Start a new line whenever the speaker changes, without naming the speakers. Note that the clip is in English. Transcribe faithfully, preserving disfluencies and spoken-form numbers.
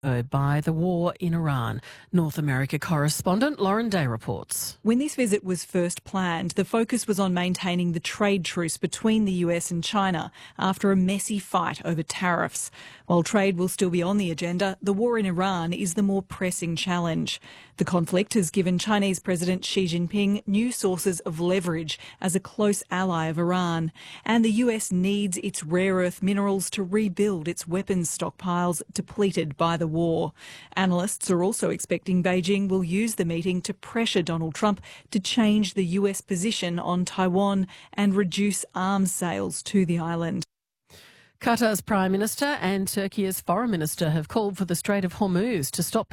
by the war in Iran. North America correspondent Lauren Day reports.
When this visit was first planned, the focus was on maintaining the trade truce between the U S and China after a messy fight over tariffs. While trade will still be on the agenda, the war in Iran is the more pressing challenge. The conflict has given Chinese President Xi Jinping new sources of leverage as a close ally of Iran, and the U S needs its rare earth minerals to rebuild its weapons stockpiles depleted by the war. Analysts are also expecting Beijing will use the meeting to pressure Donald Trump to change the U S position on Taiwan and reduce arms sales to the island.
Qatar's Prime Minister and Turkey's Foreign Minister have called for the Strait of Hormuz to stop